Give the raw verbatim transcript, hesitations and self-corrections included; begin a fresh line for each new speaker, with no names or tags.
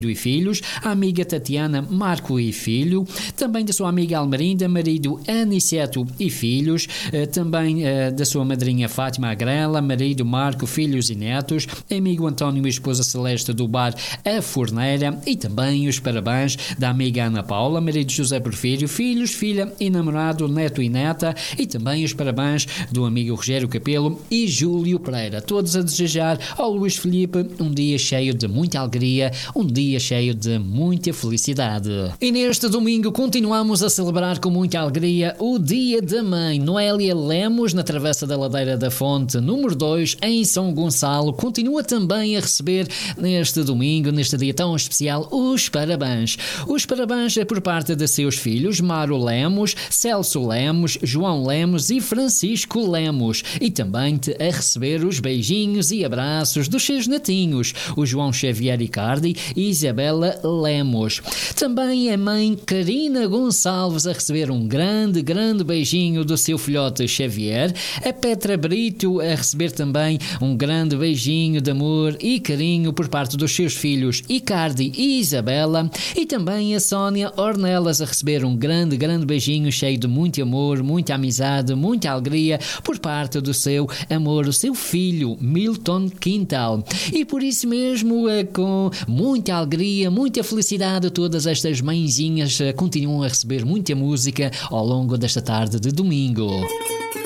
e filhos, a amiga Tatiana, Marco e filho, também da sua amiga Almerinda, marido Aniceto e filhos, eh, também eh, da sua madrinha Fátima Agrela, marido Marco, filhos e netos, amigo António e esposa Celeste do bar A Forneira, e também os parabéns da amiga Ana Paula, marido José Porfírio, filhos, filha e namorado, neto e neta, e também os parabéns do amigo Rogério Capelo e Júlio Pereira, todos a desejar ao Luís Filipe um dia cheio de muita alegria, um dia cheio de muita felicidade. E neste domingo continuamos a celebrar com muita alegria o Dia da Mãe. Noélia Lemos, na Travessa da Ladeira da Fonte, número dois, em São Gonçalo, continua também a receber neste domingo, neste dia tão especial, os parabéns. Os parabéns é por parte de seus filhos, Mário Lemos, Celso Lemos, João Lemos e Francisco Lemos. E também te a receber os beijinhos e abraços dos seus netinhos, o João Xavier Icardi e Isabela Lemos. Também a mãe Karina Gonçalves a receber um grande, grande beijinho do seu filhote Xavier. A Petra Brito a receber também um grande beijinho de amor e carinho por parte dos seus filhos Icardi e Isabela. E também a Sónia Ornelas a receber um grande, grande beijinho cheio de muito amor, muita amizade, muita alegria por parte do seu amor, o seu filho Milton Quintal. E por isso mesmo, com muita alegria, muita felicidade, todas estas mãezinhas continuam a receber muita música ao longo desta tarde de domingo.